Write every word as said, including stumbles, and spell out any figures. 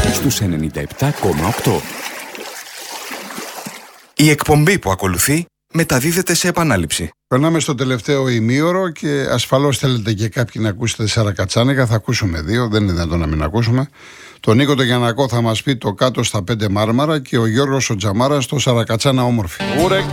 στους ενενήντα επτά κόμμα οκτώ. Η εκπομπή που ακολουθεί μεταδίδεται σε επανάληψη. Περνάμε στο τελευταίο ημίωρο και ασφαλώς θέλετε και κάποιοι να ακούσετε Σαρακατσάνικα. Θα ακούσουμε δύο, δεν είναι δυνατόν να μην ακούσουμε. Τον Νίκο τον Γιαννακό θα μας πει το κάτω στα πέντε Μάρμαρα και ο Γιώργος ο Τζαμάρας το Σαρακατσάνα όμορφη.